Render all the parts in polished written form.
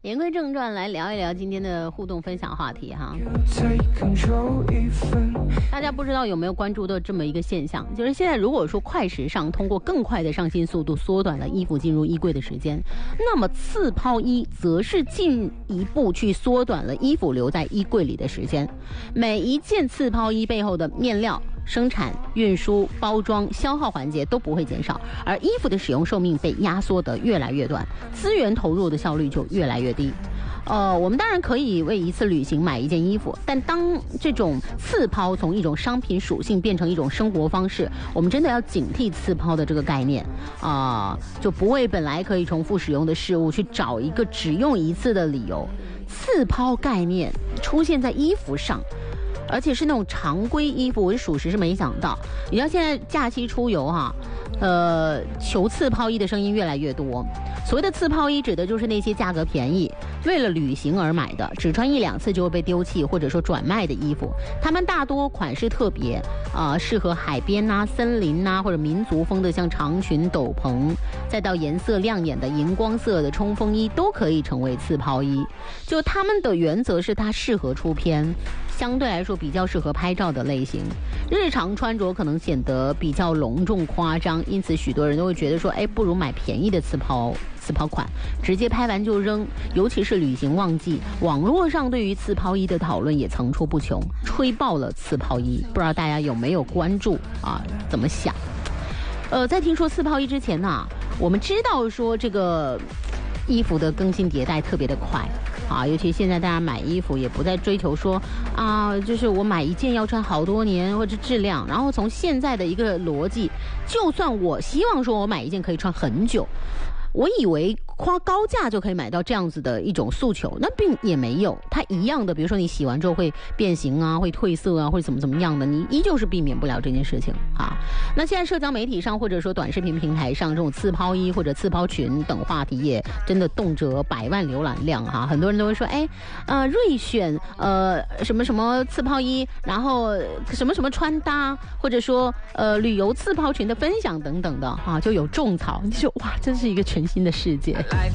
言归正传，来聊一聊今天的互动分享话题哈。大家不知道有没有关注到这么一个现象，就是现在如果说快时尚通过更快的上新速度缩短了衣服进入衣柜的时间，那么次抛衣则是进一步去缩短了衣服留在衣柜里的时间。每一件次抛衣背后的面料、生产、运输、包装、消耗环节都不会减少，而衣服的使用寿命被压缩得越来越短，资源投入的效率就越来越低。我们当然可以为一次旅行买一件衣服，但当这种次抛从一种商品属性变成一种生活方式，我们真的要警惕次抛的这个概念就不为本来可以重复使用的事物去找一个只用一次的理由。次抛概念出现在衣服上，而且是那种常规衣服，我属实是没想到。你知道现在假期出游求次抛衣的声音越来越多。所谓的次抛衣指的就是那些价格便宜，为了旅行而买的，只穿1-2次就会被丢弃或者说转卖的衣服。它们大多款式特别适合海边森林或者民族风的，像长裙、斗篷，再到颜色亮眼的荧光色的冲锋衣，都可以成为次抛衣。就他们的原则是它适合出片，相对来说比较适合拍照的类型，日常穿着可能显得比较隆重夸张，因此许多人都会觉得说，不如买便宜的次抛款，直接拍完就扔。尤其是旅行旺季，网络上对于次抛衣的讨论也层出不穷，吹爆了次抛衣。不知道大家有没有关注怎么想？在听说次抛衣之前我们知道说这个衣服的更新迭代特别的快尤其现在大家买衣服也不再追求说就是我买一件要穿好多年或者质量，然后从现在的一个逻辑，就算我希望说我买一件可以穿很久，我以为花高价就可以买到这样子的一种诉求，那并也没有。它一样的，比如说你洗完之后会变形会褪色会怎么样的，你依旧是避免不了这件事情那现在社交媒体上或者说短视频平台上，这种次抛衣或者次抛裙等话题也真的动辄100万浏览量很多人都会说瑞选什么什么次抛衣，然后什么什么穿搭，或者说旅游次抛裙的分享等等的就有种草，你就哇，真是一个全新的世界。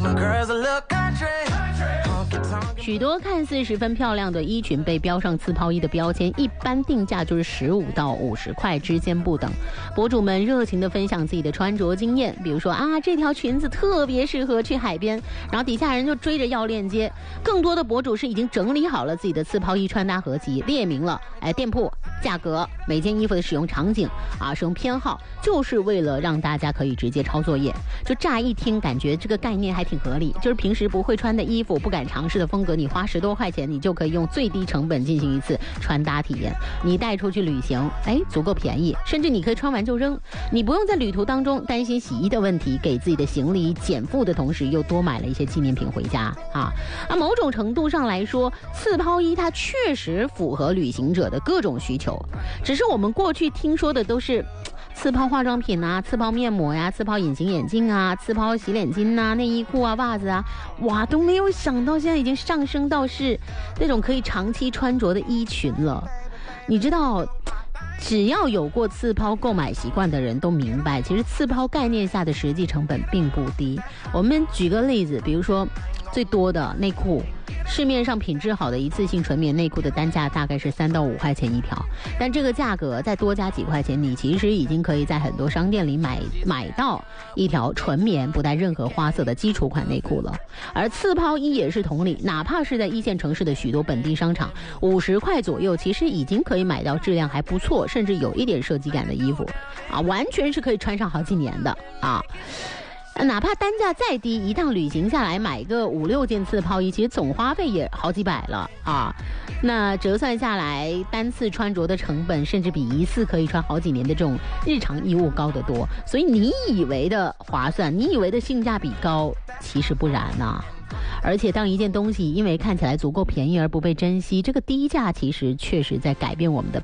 许多看似十分漂亮的衣裙被标上次抛衣的标签，一般定价就是15到50块之间不等。博主们热情地分享自己的穿着经验，比如说这条裙子特别适合去海边，然后底下人就追着要链接。更多的博主是已经整理好了自己的次抛衣穿搭合集，列明了店铺、价格、每件衣服的使用场景使用偏好，就是为了让大家可以直接抄作业。就乍一听感觉这个概念还挺合理，就是平时不会穿的衣服、不敢尝试的风格，你花10多块钱，你就可以用最低成本进行一次穿搭体验。你带出去旅行，足够便宜，甚至你可以穿完就扔，你不用在旅途当中担心洗衣的问题，给自己的行李减负的同时，又多买了一些纪念品回家某种程度上来说，次抛衣它确实符合旅行者的各种需求，只是我们过去听说的都是次抛化妆品次抛面膜次抛隐形眼镜次抛洗脸巾内衣裤袜子都没有想到现在已经上升到是那种可以长期穿着的衣裙了。你知道，只要有过次抛购买习惯的人都明白，其实次抛概念下的实际成本并不低。我们举个例子，比如说最多的内裤，市面上品质好的一次性纯棉内裤的单价大概是3到5块钱一条，但这个价格再多加几块钱，你其实已经可以在很多商店里买到一条纯棉不带任何花色的基础款内裤了。而次抛衣也是同理，哪怕是在1线城市的许多本地商场，50块左右其实已经可以买到质量还不错，甚至有一点设计感的衣服完全是可以穿上好几年的哪怕单价再低，一趟旅行下来买个5-6件次抛衣，其实总花费也好几百了那折算下来，单次穿着的成本甚至比一次可以穿好几年的这种日常衣物高得多。所以你以为的划算，你以为的性价比高，其实不然而且当一件东西因为看起来足够便宜而不被珍惜，这个低价其实确实在改变我们的